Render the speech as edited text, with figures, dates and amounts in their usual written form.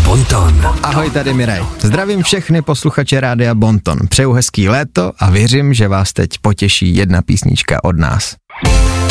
Bonton. Ahoj, tady Miraj. Zdravím všechny posluchače Rádia Bonton. Přeju hezký léto a věřím, že vás teď potěší jedna písnička od nás.